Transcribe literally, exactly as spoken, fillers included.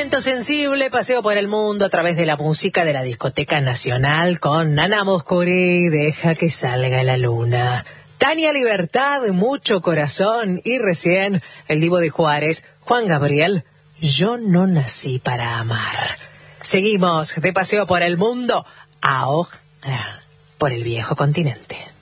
Momento sensible, paseo por el mundo a través de la música de la Discoteca Nacional con Nana Mouskouri, Deja que salga la luna. Tania Libertad, Mucho corazón, y recién el divo de Juárez, Juan Gabriel, Yo no nací para amar. Seguimos de paseo por el mundo, ahora por el viejo continente.